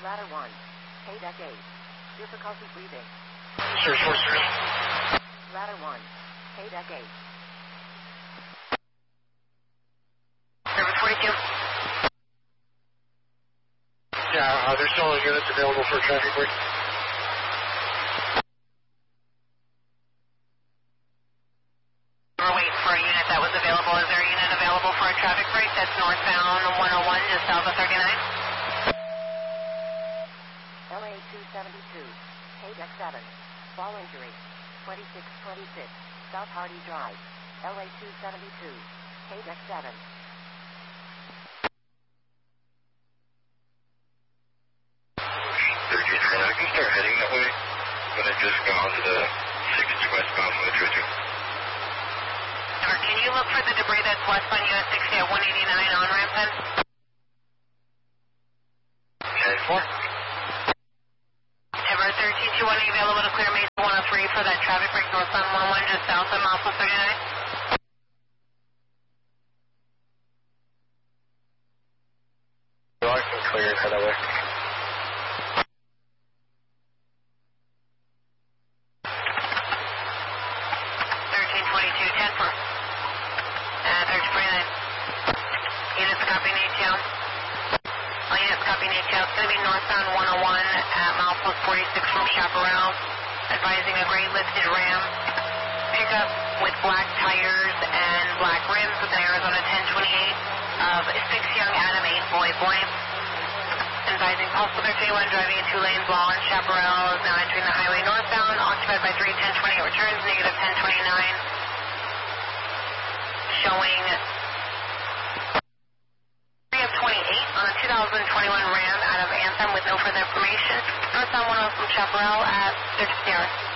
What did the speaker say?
Ladder 1. Hey, deck 8. Difficulty breathing. Search 43. Ladder 1. Hey, deck 8. Service 42. Yeah, there's still units available for a traffic break. We're waiting for a unit that was available. Is there a unit available for a traffic break? That's northbound 101, just south of 39. LA 272. Hey, deck 7. Fall injury. 2626. South Hardy Drive. LA 272. Hey, deck 7. I can start heading that way, but I just got onto the 60 westbound from the Georgia. Can you look for the debris that's westbound US 60 at 189 on ramp then? Okay, 4. Ever 1321 available to clear Mesa 103 for that traffic break northbound 11 just south of Mile 39? I can clear and head that way. 10-4. 1329. Units copying ATL. All units copying ATL. It's going to be northbound 101 at milepost 46 from Chaparral. Advising a gray lifted Ram. Pickup with black tires and black rims with an Arizona 1028 of 6 young Adam 8 boy. Advising possible 31 driving in 2 lanes while on Chaparral is now entering the highway northbound. Occupied by 31028 returns, negative 1029. Showing 3 of 28 on a 2021 Ram out of Anthem with no further information. Northbound 10 from Chaparral at 6 hours.